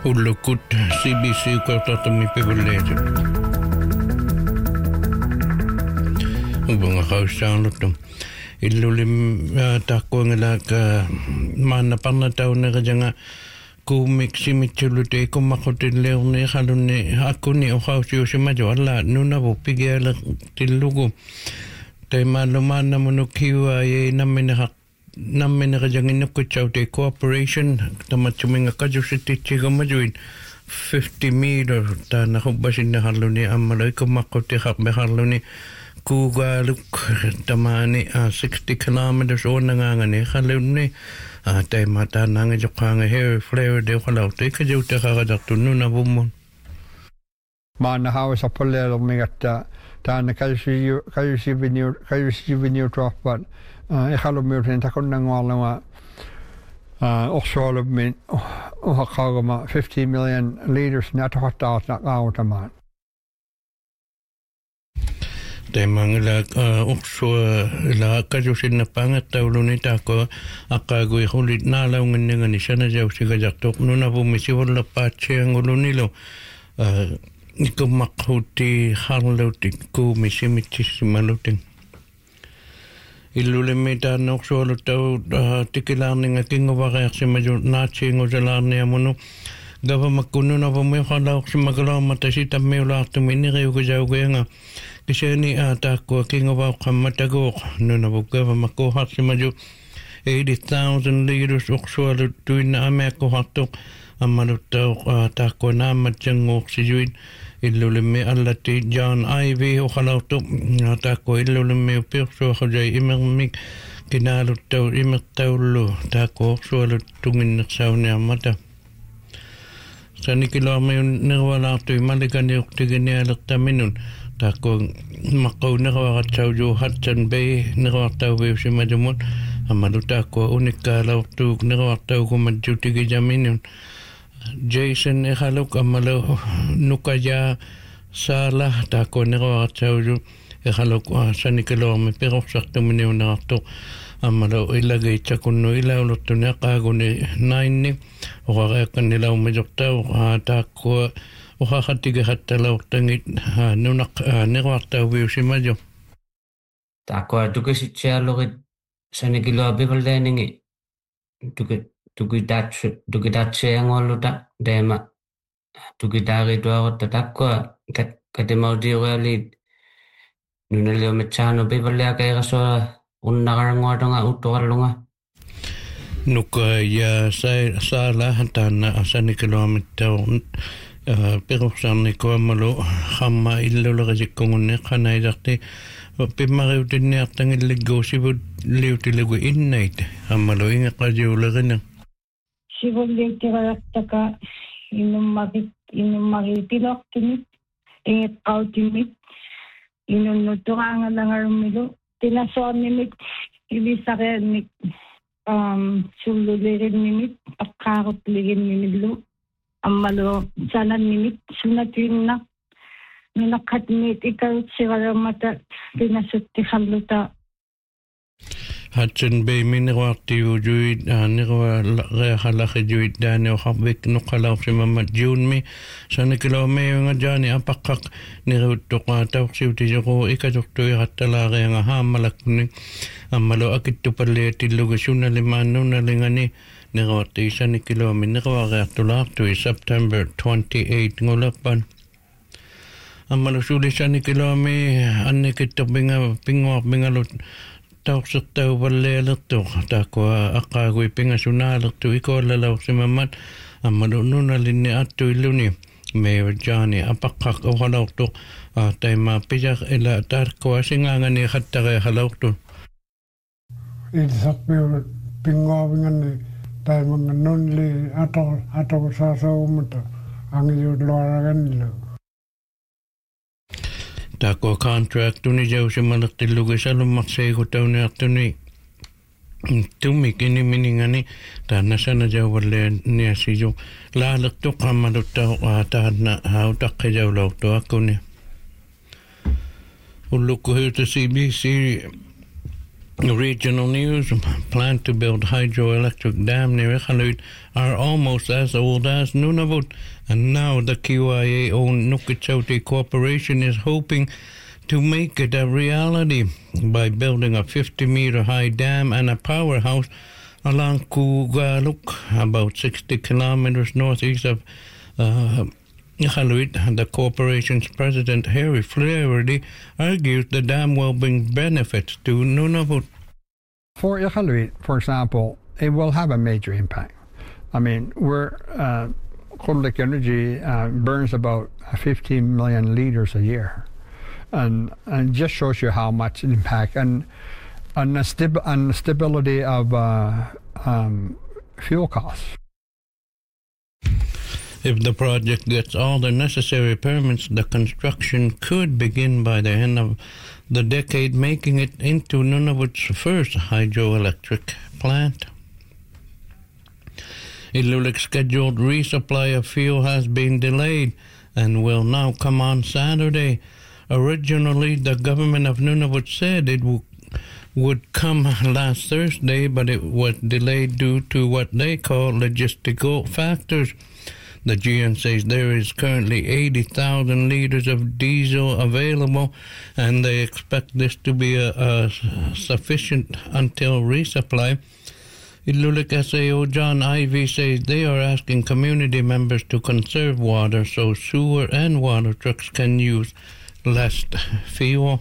Ullukut CBC kautatami pivuleetu. Ubanga kausaanuttu. Illulim takkuangalaaka maana parnataunera janga kuumiksi mitsulute kummaqutilliorni qalunni akkuni uqausiusimajo alla nunavu pigiala tillugu taimaalumaannamunu kiuaaye namminera janginnukkutsauti cooperation tamatsuminga kajusittitsigammajuin 50 meter taanaqubbasinneqarluni ammaloi kummaqqutiqarmeqarluni kuugaaluk tamaani 60 kilometers uunangaangani qalunni taimataanaanga joqaanga here flare de qalauti kajuutaqaqatartununa vummun maana hausa polleelormigatta taana kayusiviniutuarpat iqalumiutin takunnanguarlunga orsualummin uhaqqaagama 50 million liters natoqattaartaqaagutamaan taimangala uksua la kajusinnapaanga tauluni taako aqaagui hulit naalaunganningani sanajausigajartoq nunavumisivollappaatsiangulunilo ikummaqhuutti harlauti kuumisimittissimalutin illulemi taannoqsualutau tikilaarninga kinguvariarsimaju naatsiingusalaarniamunu gavamakununavummiuqalaorsimagalaammatasitammiulaartuminiriugusauguanga kiseni taakua kinguvauqammatagooq nunavugavamakuharsimaju 80,000 liters uqsualuttuinna ameakkuhartoq ammaluttauq taakua naammatsanguuqsijuin illulimi allati John Ivy uqalaurtuq taakua illulimi upirsuaqujai imermik kinaaluttau imertaullu taakua uqsualuttunginnersauniammata sanikiloamayun nerwalaartui malikaniuqtiginialertaminun taakua maqqaunerwaqatsauju Hudson Bay nerwartauviusimajumut ammalu taakua unikkaalortuuk nerwartaugumatjutigijaminun Jason iqaluk ammalu nukaya saala taakua nerwaqatsauju iqaluk sanikiloami piroqsartuminiunerartuq ammalu ilagiitsakunnu ilaulurtuni aqaaguni nainni oqareaqqannilaumajoqtau taakua uqaqatigiqattalaurtangit nunaq nerwartauviusimajo taakua tukisitsialurit sanikiloapivalleaningi tukitatsiangualluta teema tukitaarituarutta takkua katimautiurealiit nunaliomitsaanu pivalleakairasua unnaqaranguatunga uttuqallunga nukaya saala taana sanikiloamittau peruqsarnikuammalu qamma illulerisikkungunni qanailarti pimmariutinniartangilligguusivut liutilugu innait ammalu ingeqajuulerina sivulliittirayartaka inummaritiloqtimit ingeqqautimit inunnuttuqaangalangarumilu tinasoornimit ivisariannik sullulirinmimit aqqaarutliginnimillu ammalu sanannimit sunatuinna nunaqhatniit ikarutsiqalummata tinasuttiqalluta Hudson Bay minerwartiujuit nerwareaqalaqijuit daanioqarvik nuqqalaursimammat juunmi sanikiloamayunga jaani apaqqaq niriuttoqa tauqsiutisoqu ikatortuiqattalaarianga haammalakkunni ammalu akittupalliatillugu sunalimaannunalingani nerwarti sanikiloami nerwareartulaartui September 28 ngulappan ammalu suli sanikiloami annikittopinga pinguarpingalut tauqsertauvallealertuq taakua aqqaagui pingasunaalertu ikoollalausimammat ammalu nunalinni attuilluni meevajaani apaqqaq uqalaurtuq taima pisaq ila tarkua singaangani qattareaqalaurtu ilisaqmiulut pinguavinganni taimanga nunli atoqsaasaummata angijuutluaragannilu taakua contractuni jausimalertillugisalummarsiigutauniartuni tummikiniminingani taannasana jauvalleaniasiju laalertuq qammaluttau taanna hautaqqijaulartuakkuni ullukkuhiuta CBC Regional news: plan to build hydroelectric dam near Iqaluit are almost as old as Nunavut, and now the QIA-owned Nukitchoti Corporation is hoping to make it a reality by building a 50-meter high dam and a powerhouse along Kugaluk, about 60 kilometers northeast of Iqaluit. The corporation's president, Harry Flaherty, argues the dam will bring benefits to Nunavut. For Iqaluit, for example, it will have a major impact. I mean, Cold Lake Energy burns about 15 million liters a year, and just shows you how much impact and the stability of fuel costs. If the project gets all the necessary permits, the construction could begin by the end of the decade, making it into Nunavut's first hydroelectric plant. Ilulik's scheduled resupply of fuel has been delayed and will now come on Saturday. Originally, the government of Nunavut said it would come last Thursday, but it was delayed due to what they call logistical factors. The GN says there is currently 80,000 liters of diesel available, and they expect this to be sufficient until resupply. Ilulik SAO John Ivy says they are asking community members to conserve water so sewer and water trucks can use less fuel.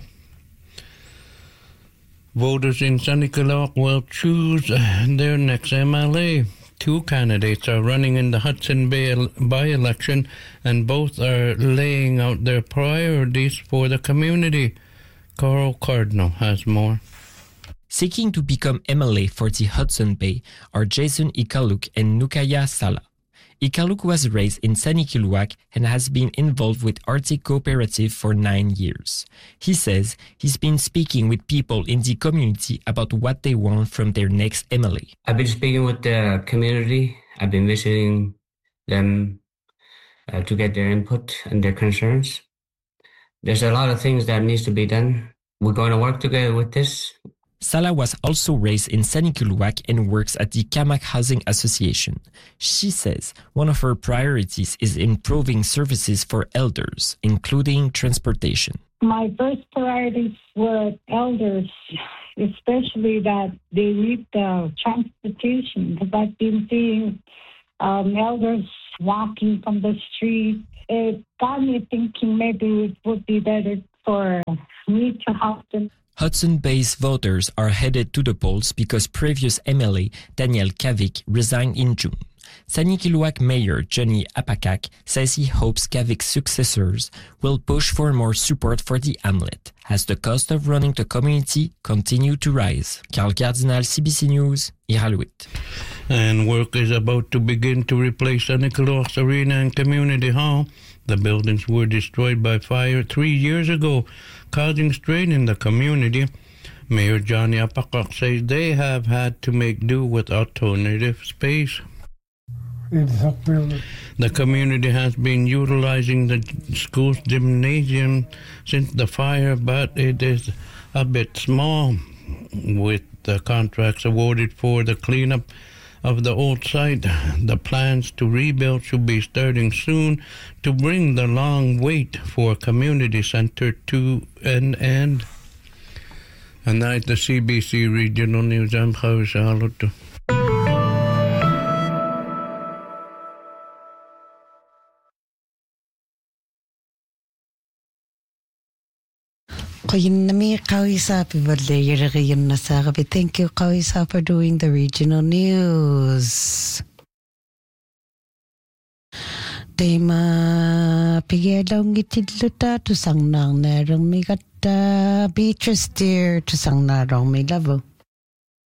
Voters in Sanikiluaq will choose their next MLA. Two candidates are running in the Hudson Bay by-election, and both are laying out their priorities for the community. Carl Cardinal has more. Seeking to become MLA for the Hudson Bay are Jason Iqaluq and Nukaya Sala. Iqaluq was raised in Sanikiluaq and has been involved with Arctic Cooperative for 9 years. He says he's been speaking with people in the community about what they want from their next MLA. I've been speaking with the community. I've been visiting them to get their input and their concerns. There's a lot of things that needs to be done. We're going to work together with this. Sala was also raised in Sanikiluaq and works at the Kamak Housing Association. She says one of her priorities is improving services for elders, including transportation. My first priorities were elders, especially that they need the transportation, because I've been seeing elders walking from the street. It got me thinking maybe it would be better for me to help them. Hudson Bay's voters are headed to the polls because previous MLA Daniel Kavik resigned in June. Sanikiluaq Mayor Johnny Apakak says he hopes Kavik's successors will push for more support for the hamlet as the cost of running the community continue to rise. Carl Cardinal, CBC News, Iqaluit. And work is about to begin to replace Sanikiluaq's arena and community hall. The buildings were destroyed by fire 3 years ago, causing strain in the community. Mayor Johnny Apakak says they have had to make do with alternative space. The community has been utilizing the school's gymnasium since the fire, but it is a bit small. With the contracts awarded for the cleanup of the old site, the plans to rebuild should be starting soon to bring the long wait for community center to an end. And that's the CBC Regional News. I'm Javi Saluto. Thank you, Kawisa, for doing the regional news. Tema pigedong itidluta to sang nang narong migata Beatrice dear to sang narong mi lavo.